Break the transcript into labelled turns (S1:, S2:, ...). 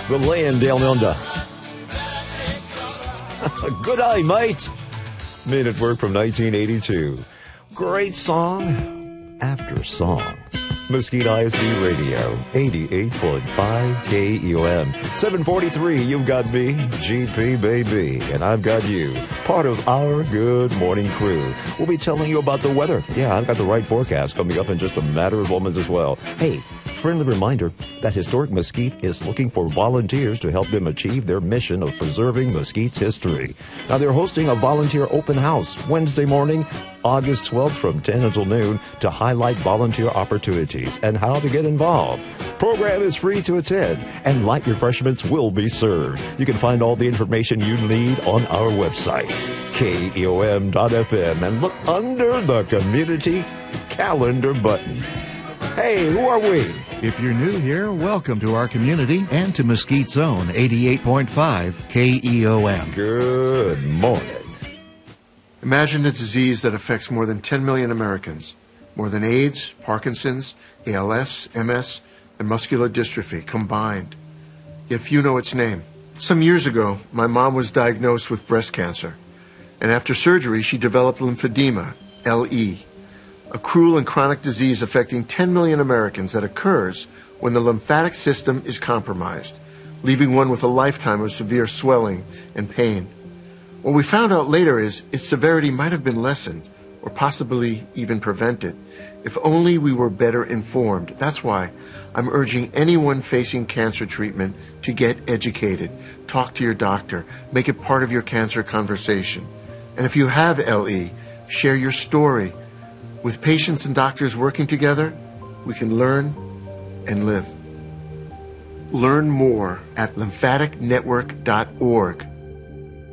S1: The land down under. Good day, mate. Men at Work from 1982. Great song after song. Mesquite ISD Radio, 88.5 KEOM. 743, you've got me, GP baby, and I've got you, part of our Good Morning crew. We'll be telling you about the weather. Yeah, I've got the right forecast coming up in just a matter of moments as well. Hey, friendly reminder that Historic Mesquite is looking for volunteers to help them achieve their mission of preserving Mesquite's history. Now, they're hosting a volunteer open house Wednesday morning, August 12th from 10 until noon to highlight volunteer opportunities and how to get involved. Program is free to attend and light refreshments will be served. You can find all the information you need on our website, KEOM.FM, and look under the community calendar button. Hey, who are we?
S2: If you're new here, welcome to our community and to Mesquite's own 88.5 KEOM.
S1: Good morning.
S3: Imagine a disease that affects more than 10 million Americans, more than AIDS, Parkinson's, ALS, MS, and muscular dystrophy combined. Yet few know its name. Some years ago, my mom was diagnosed with breast cancer, and after surgery, she developed lymphedema, LE, a cruel and chronic disease affecting 10 million Americans that occurs when the lymphatic system is compromised, leaving one with a lifetime of severe swelling and pain. What we found out later is its severity might have been lessened or possibly even prevented if only we were better informed. That's why I'm urging anyone facing cancer treatment to get educated. Talk to your doctor. Make it part of your cancer conversation. And if you have LE, share your story. With patients and doctors working together, we can learn and live. Learn more at lymphaticnetwork.org.